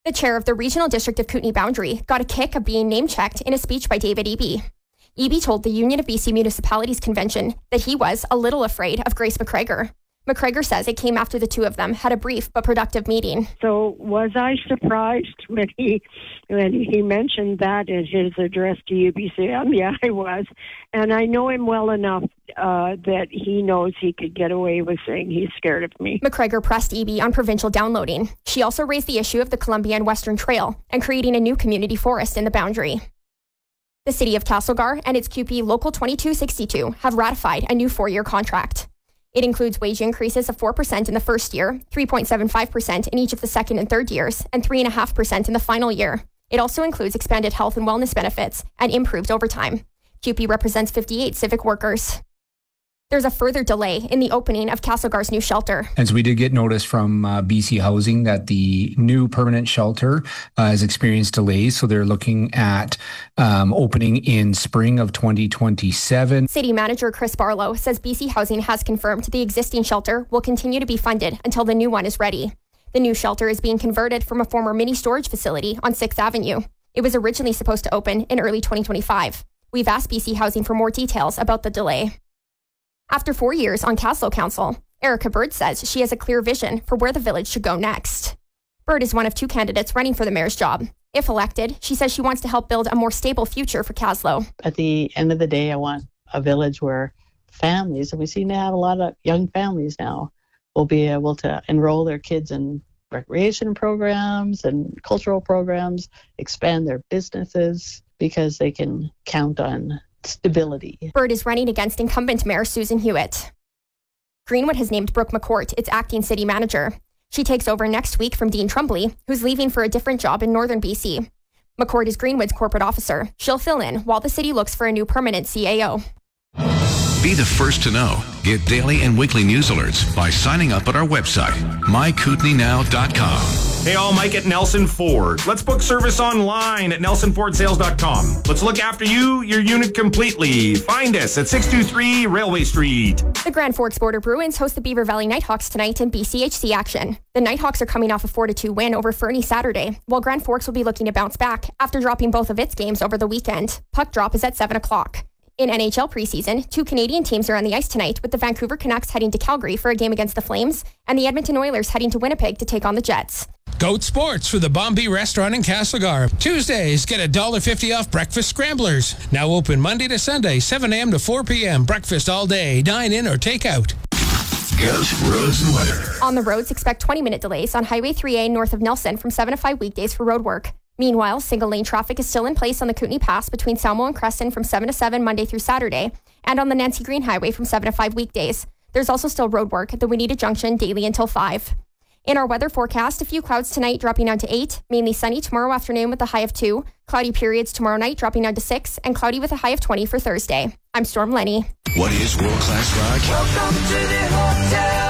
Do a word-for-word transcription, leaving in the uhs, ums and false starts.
The chair of the Regional District of Kootenay Boundary got a kick of being name-checked in a speech by David Eby. Eby told the Union of B C Municipalities Convention that he was a little afraid of Grace McGregor. McGregor says it came after the two of them had a brief but productive meeting. So was I surprised when he when he mentioned that in his address to U B C M? Yeah, I was. And I know him well enough uh, that he knows he could get away with saying he's scared of me. McGregor pressed Eby on provincial downloading. She also raised the issue of the Columbia and Western Trail and creating a new community forest in the Boundary. The City of Castlegar and its Q P Local twenty-two sixty-two have ratified a new four-year contract. It includes wage increases of four percent in the first year, three point seven five percent in each of the second and third years, and three point five percent in the final year. It also includes expanded health and wellness benefits and improved overtime. Q P represents fifty-eight civic workers. There's a further delay in the opening of Castlegar's new shelter. And so we did get notice from uh, B C Housing that the new permanent shelter uh, has experienced delays. So they're looking at um, opening in spring of twenty twenty-seven. City Manager Chris Barlow says B C Housing has confirmed the existing shelter will continue to be funded until the new one is ready. The new shelter is being converted from a former mini storage facility on sixth Avenue. It was originally supposed to open in early twenty twenty-five. We've asked B C Housing for more details about the delay. After four years on Caslow Council, Erica Bird says she has a clear vision for where the village should go next. Bird is one of two candidates running for the mayor's job. If elected, she says she wants to help build a more stable future for Caslow. At the end of the day, I want a village where families, and we seem to have a lot of young families now, will be able to enroll their kids in recreation programs and cultural programs, expand their businesses, because they can count on stability. Bird is running against incumbent Mayor Susan Hewitt. Greenwood has named Brooke McCourt its acting city manager. She takes over next week from Dean Trumbley, who's leaving for a different job in northern B C. McCourt is Greenwood's corporate officer. She'll fill in while the city looks for a new permanent C A O. Be the first to know. Get daily and weekly news alerts by signing up at our website, my kootenay now dot com. Hey all, Mike at Nelson Ford. Let's book service online at nelson ford sales dot com. Let's look after you, your unit completely. Find us at six two three Railway Street. The Grand Forks Border Bruins host the Beaver Valley Nighthawks tonight in B C H C action. The Nighthawks are coming off a four to two win over Fernie Saturday, while Grand Forks will be looking to bounce back after dropping both of its games over the weekend. Puck drop is at seven o'clock. In N H L preseason, two Canadian teams are on the ice tonight, with the Vancouver Canucks heading to Calgary for a game against the Flames, and the Edmonton Oilers heading to Winnipeg to take on the Jets. Goat Sports for the Bombay Restaurant in Castlegar. Tuesdays, get one dollar fifty off breakfast scramblers. Now open Monday to Sunday, seven a.m. to four p.m. Breakfast all day, dine in or take out. Goat roads and weather. On the roads, expect twenty-minute delays on Highway three A north of Nelson from seven to five weekdays for road work. Meanwhile, single-lane traffic is still in place on the Kootenay Pass between Salmo and Crescent from seven to seven Monday through Saturday, and on the Nancy Green Highway from seven to five weekdays. There's also still road work at the Wineta Junction daily until five. In our weather forecast, a few clouds tonight dropping down to eight, mainly sunny tomorrow afternoon with a high of two, cloudy periods tomorrow night dropping down to six, and cloudy with a high of twenty for Thursday. I'm Storm Lenny. What is world-class rock? Welcome to the hotel.